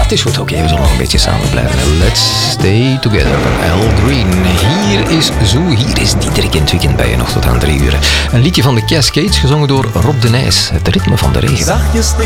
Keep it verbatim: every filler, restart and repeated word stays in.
het is goed, oké, okay, we zullen nog een beetje samen blijven. Let's stay together. Al Green. Hier is Zo, hier is Diederik in het weekend bij je nog tot aan drie uur. Een liedje van de Cascades, gezongen door Rob de Nijs. Het ritme van de regen. Zachtjes tegen